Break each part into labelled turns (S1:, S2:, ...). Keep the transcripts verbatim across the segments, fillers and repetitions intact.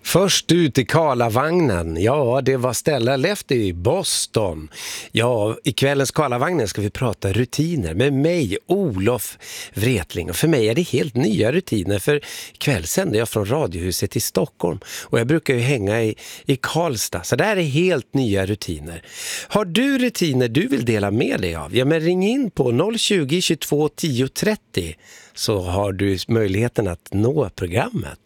S1: Först ut i Karlavagnen, ja det var Stella Lefty i Boston. Ja, i kvällens Karlavagnen ska vi prata rutiner med mig, Olof Wretling. Och för mig är det helt nya rutiner, för ikväll sänder jag från Radiohuset i Stockholm. Och jag brukar ju hänga i, i Karlstad, så där är helt nya rutiner. Har du rutiner du vill dela med dig av? Ja, men ring in på noll tjugo, tjugotvå, tio trettio så har du möjligheten att nå programmet.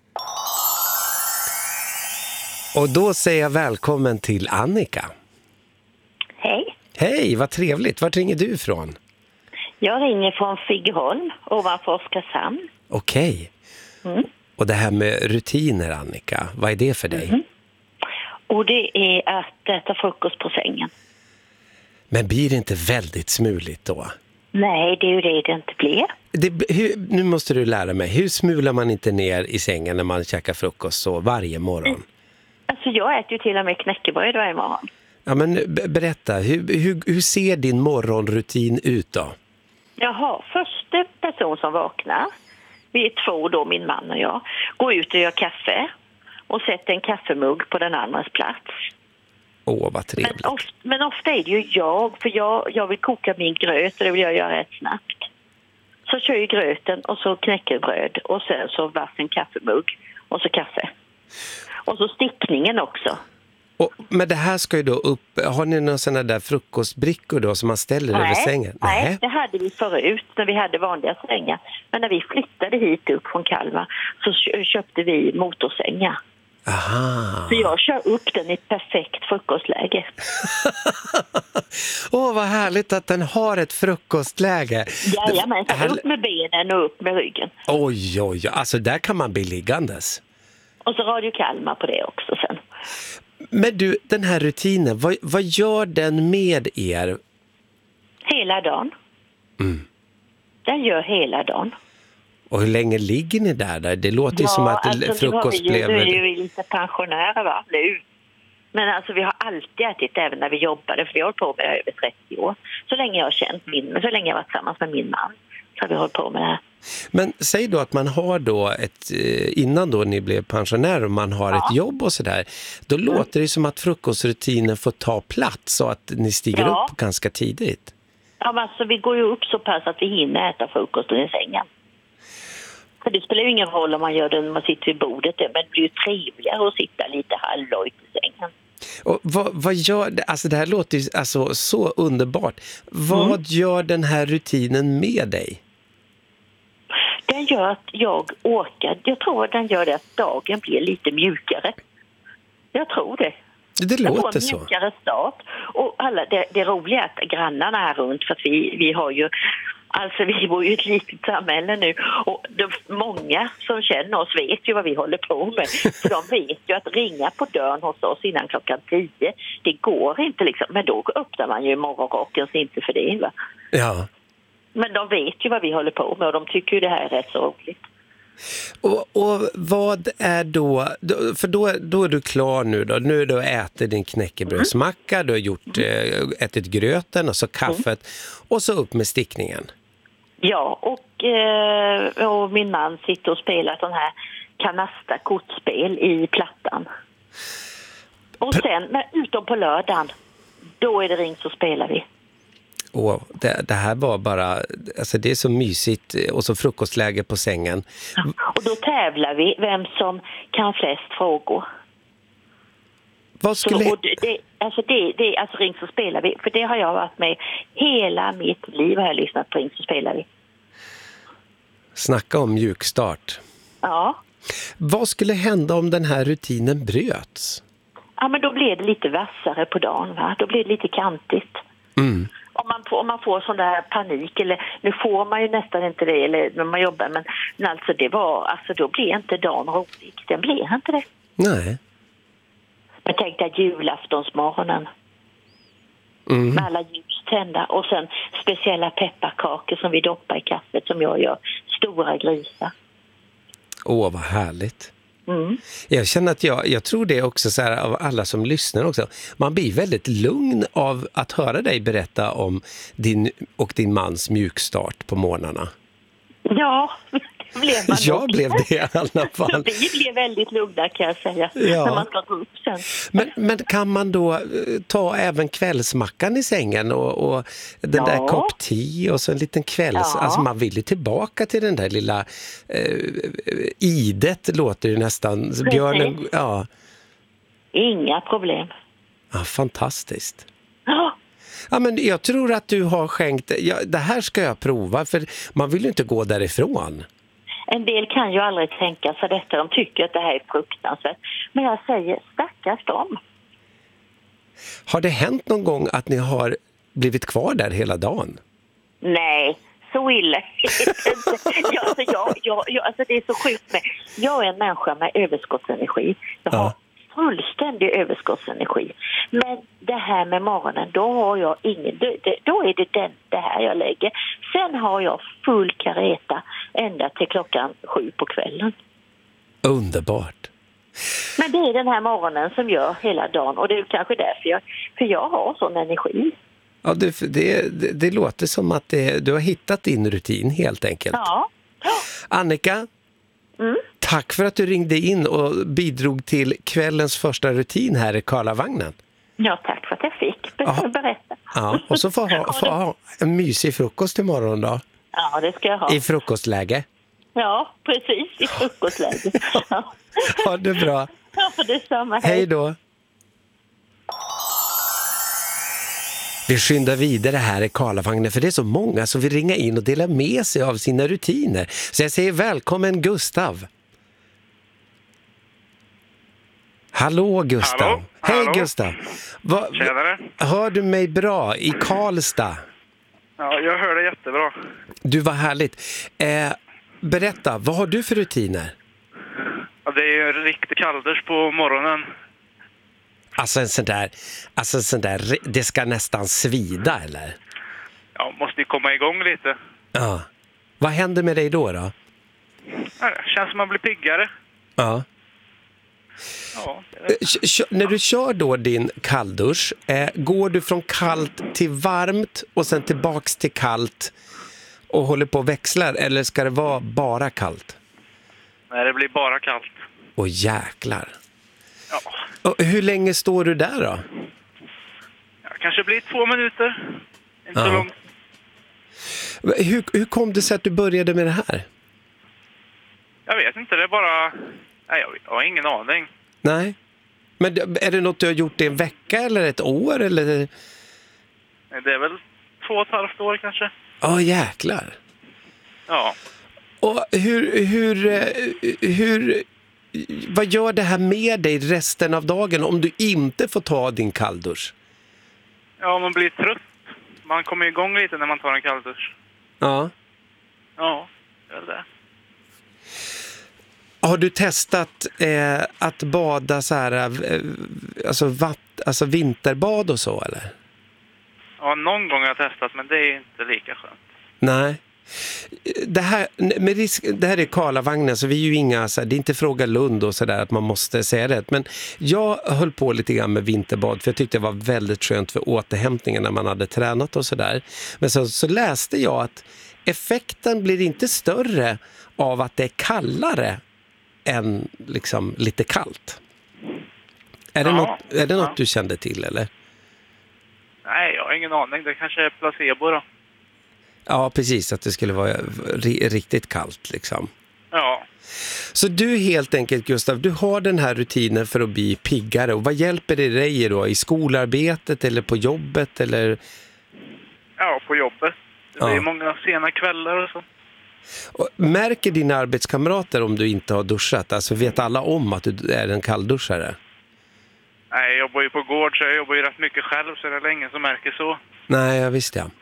S1: Och då säger jag välkommen till Annika.
S2: Hej.
S1: Hej, vad trevligt. Vart ringer du ifrån?
S2: Jag ringer från Figeholm, ovanför Oskarshamn.
S1: Okej.
S2: Mm.
S1: Och det här med rutiner, Annika, vad är det för dig?
S2: Mm. Och det är att äta frukost på sängen.
S1: Men blir det inte väldigt smuligt då?
S2: Nej, det är ju det det inte blir.
S1: Det, hur, nu måste du lära mig. Hur smular man inte ner i sängen när man käkar frukost så varje morgon?
S2: Alltså jag äter ju till och med knäckebröd varje morgon.
S1: Ja, men b- berätta, hur, hur, hur ser din morgonrutin ut då?
S2: Jag har första person som vaknar. Vi är två då, min man och jag. Går ut och gör kaffe. Och sätter en kaffemugg på den andras plats.
S1: Åh, vad trevligt.
S2: Men ofta, men ofta är det ju jag. För jag, jag vill koka min gröt och det vill jag göra rätt snabbt. Så kör jag gröten och så knäckebröd. Och sen så vatten kaffemugg. Och så kaffe. Och så stickningen också.
S1: Och, men det här ska ju då upp... Har ni några sådana där frukostbrickor då som man ställer
S2: nej,
S1: över sängen?
S2: Nej, nej, det hade vi förut när vi hade vanliga sängar. Men när vi flyttade hit upp från Kalmar så köpte vi motorsängar.
S1: Aha.
S2: Så jag kör upp den i perfekt frukostläge.
S1: Åh, oh, vad härligt att den har ett frukostläge.
S2: Jajamän,
S1: här...
S2: upp med benen och upp med ryggen.
S1: Oj, oj, oj. Alltså där kan man bli liggandes.
S2: Och så Radio Kalmar på det också sen.
S1: Men du, den här rutinen, vad, vad gör den med er?
S2: Hela dagen.
S1: Mm.
S2: Den gör hela dagen.
S1: Och hur länge ligger ni där? där? Det låter ju
S2: ja,
S1: som att
S2: alltså,
S1: frukost
S2: vi,
S1: blev...
S2: Nu är ju lite pensionärer va, nu. Men alltså vi har alltid ätit även när vi jobbade, för vi har hållit på med det över trettio år. Så länge jag har känt min, så länge jag har varit tillsammans med min man så har vi hållit på med det här.
S1: Men säg då att man har då ett, innan då ni blev pensionärer och man har ja. ett jobb och sådär, då mm. låter det som att frukostrutinen får ta plats så att ni stiger ja. upp ganska tidigt.
S2: Ja, men alltså vi går ju upp så pass att vi hinner äta frukosten i sängen. För det spelar ju ingen roll om man gör det när man sitter vid bordet, men det blir ju trevligare att sitta lite halvlojt i sängen.
S1: Och vad, vad gör det? Alltså det här låter ju alltså så underbart. Vad mm. gör den här rutinen med dig?
S2: Den gör att jag orkar. Jag tror att den gör det att dagen blir lite mjukare. Jag tror det.
S1: Det låter
S2: så.
S1: En
S2: mjukare start. Och alla, det, det roliga är att grannarna är runt, för att vi, vi har ju... Alltså vi bor ju i ett litet samhälle nu och de, många som känner oss vet ju vad vi håller på med. För de vet ju att ringa på dörren hos oss innan klockan tio, det går inte liksom. Men då öppnar man ju i morgonrocken, så inte för det va.
S1: Ja.
S2: Men de vet ju vad vi håller på med och de tycker ju det här är rätt så roligt.
S1: Och, och vad är då, för då, då är du klar nu då, nu är du äter din knäckebrödsmacka, du har gjort, mm. ätit gröten och så kaffet mm. och så upp med stickningen. Ja,
S2: och, eh, och min man sitter och spelar sån här kanasta-kortspel i plattan. Och sen, men utom på lördagen, då är det ring så spelar vi.
S1: Och det, det här var bara, alltså det är så mysigt och så frukostläge på sängen.
S2: Ja, och då tävlar vi vem som kan flest frågor.
S1: Vad skulle...
S2: Så, och det, alltså det, det, alltså ring så spelar vi, för det har jag varit med hela mitt liv, har jag lyssnat på ring så spelar vi.
S1: Snacka om mjukstart.
S2: Ja.
S1: Vad skulle hända om den här rutinen bröts?
S2: Ja, men då blir det lite vassare på dagen va, då blir det lite kantigt.
S1: Mm.
S2: Om man, får, om man får sån där panik, eller nu får man ju nästan inte det eller när man jobbar, men, men alltså det var, alltså då blir inte dagen rolig, den blir inte det.
S1: Nej.
S2: Jag tänkte att julaftonsmorgonen
S1: mm.
S2: med alla ljus tända och sen speciella pepparkakor som vi doppar i kaffet som jag gör, stora grisar.
S1: Åh, vad härligt.
S2: Mm.
S1: Jag känner att jag, jag tror det också så här, av alla som lyssnar också. Man blir väldigt lugn av att höra dig berätta om din och din mans mjukstart på morgnarna.
S2: Ja, blev man
S1: Jag
S2: nog.
S1: blev det i alla fall.
S2: Vi blev väldigt lugna kan jag säga,
S1: Ja.
S2: när man ska gå upp sen.
S1: Men, men kan man då eh, ta även kvällsmackan i sängen och, och den
S2: Ja.
S1: där kopp te och så en liten kvälls...
S2: Ja.
S1: Alltså man vill ju tillbaka till den där lilla eh, idet låter ju nästan. Björnen, ja.
S2: Inga problem.
S1: Ja, fantastiskt.
S2: Ja.
S1: Ja, men jag tror att du har skänkt... Ja, det här ska jag prova, för man vill ju inte gå därifrån.
S2: En del kan ju aldrig tänka sig detta. De tycker att det här är fruktansvärt. Men jag säger, stackars dem.
S1: Har det hänt någon gång att ni har blivit kvar där hela dagen?
S2: Nej, så illa. ja, alltså, jag, jag, jag, alltså, det är så sjukt med. Jag är en människa med överskottsenergi. Jag har
S1: Ja.
S2: fullständig överskottsenergi. Men det här med morgonen, då har jag ingen... Då, då är det den, det här jag lägger. Sen har jag full kareta ända till klockan sju på kvällen.
S1: Underbart.
S2: Men det är den här morgonen som gör hela dagen. Och det är kanske därför jag... För jag har sån energi.
S1: Ja, det, det, det, det låter som att det, du har hittat din rutin helt enkelt.
S2: Ja.
S1: Annika,
S2: Mm.
S1: tack för att du ringde in och bidrog till kvällens första rutin här i Karlavagnen.
S2: Ja, tack för att jag fick
S1: Ja.
S2: berätta.
S1: Ja, och så får ha, få ha en mysig frukost imorgon då.
S2: Ja, det ska jag ha.
S1: I frukostläge.
S2: Ja, precis. I frukostläge. Ja.
S1: Ha det bra.
S2: Ja, detsamma.
S1: Hej då. Vi skyndar vidare här i Karlavagnen, för det är så många som vill ringa in och dela med sig av sina rutiner. Så jag säger välkommen Gustav. Hallå Gustav.
S3: Hallå?
S1: Hej
S3: Hallå?
S1: Gustav. Va,
S3: Tjenare.
S1: hör du mig bra i Karlstad?
S3: Ja, jag hör det jättebra.
S1: Du, var härligt. Eh, berätta, vad har du för rutiner?
S3: Ja, det är ju en riktig kalldusch på morgonen.
S1: Alltså en sån där, alltså en sån där, det ska nästan svida eller?
S3: Ja, måste ju komma igång lite.
S1: Ja. Vad händer med dig då då?
S3: Ja, det känns som man blir piggare.
S1: Ja.
S3: Ja,
S1: Eh, k- k- när du kör då din kalldusch, eh, går du från kallt till varmt och sen tillbaks till kallt och håller på och växlar, eller ska det vara bara kallt?
S3: nej, det blir bara kallt.
S1: Åh jäklar.
S3: Ja,
S1: Och hur länge står du där då?
S3: ja kanske blir två minuter. Inte
S1: Ja.
S3: så långt.
S1: Hur, hur kom det sig att du började med det här?
S3: Jag vet inte, det är bara... Nej, jag, jag har ingen aning.
S1: Nej. Men det- är det något du har gjort i en vecka eller ett år? Eller?
S3: Det är väl två och ett halvt år kanske.
S1: Åh jäklar.
S3: Ja.
S1: Och hur, hur, eh, hur, vad gör det här med dig resten av dagen om du inte får ta din kalldusch?
S3: Ja, man blir trött. Man kommer igång lite när man tar en kalldusch.
S1: Ja.
S3: Ja, det är det.
S1: Har du testat eh, att bada så här, eh, alltså, vatt, alltså vinterbad och så eller?
S3: Ja, någon gång har jag testat, men det är inte lika skönt.
S1: Nej. Det här, med risk, det här är Karlavagnen, så vi är ju inga, så här, det är inte Fråga Lund och sådär att man måste säga rätt. Men jag höll på lite grann med vinterbad för jag tyckte det var väldigt skönt för återhämtningen när man hade tränat och sådär. Men så, så läste jag att effekten blir inte större av att det är kallare än liksom lite kallt. Är det,
S3: Ja,
S1: något, är det något
S3: ja.
S1: du kände till eller?
S3: Nej, jag har ingen aning. Det kanske är placebo då.
S1: Ja, precis, att det skulle vara ri- riktigt kallt liksom.
S3: Ja.
S1: Så du helt enkelt, Gustav, du har den här rutinen för att bli piggare. Och vad hjälper det dig då? I skolarbetet eller på jobbet? Eller?
S3: Ja, på jobbet. Det blir
S1: Ja.
S3: många sena kvällar och så.
S1: Och märker dina arbetskamrater om du inte har duschat? Alltså vet alla om att du är en kallduschare?
S3: Nej, jag jobbar ju på gård så jag jobbar ju rätt mycket själv så det är ingen som märker så.
S1: Nej, jag visste jag.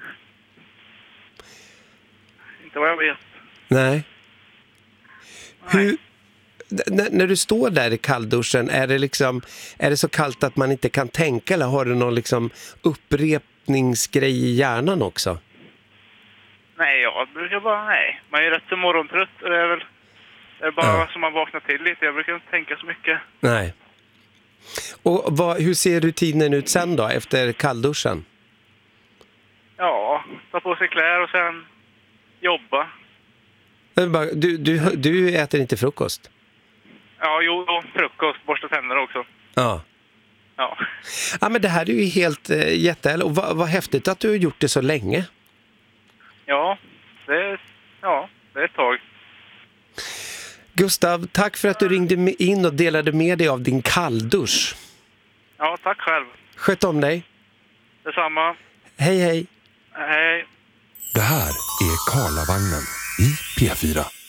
S3: Inte vad jag vet.
S1: Nej.
S3: Nej.
S1: Hur, n- när du står där i kallduschen, är det liksom, är det så kallt att man inte kan tänka, eller har du någon liksom upprepningsgrej i hjärnan också?
S3: Nej, jag brukar bara, nej. Man är ju rätt så morgontrött och det är väl det är bara
S1: Ja.
S3: som man vaknar till lite. Jag brukar inte tänka så mycket.
S1: Nej. Och vad, hur ser rutinen ut sen då, efter kallduschen?
S3: Ja, ta på sig kläder och sen jobba.
S1: Du, du, du äter inte frukost?
S3: Ja, jo, jo, frukost, borsta tänder också.
S1: Ja.
S3: Ja.
S1: Ja, men det här är ju helt äh, jättehärligt. Och vad, vad häftigt att du har gjort det så länge.
S3: Ja, det, ja, det är ett tag.
S1: Gustav, tack för att du ringde in och delade med dig av din kalldusch.
S3: Ja, tack själv.
S1: Sköt om dig.
S3: Detsamma.
S1: Hej, hej.
S3: Hej.
S4: Det här är Karlavagnen i P fyra.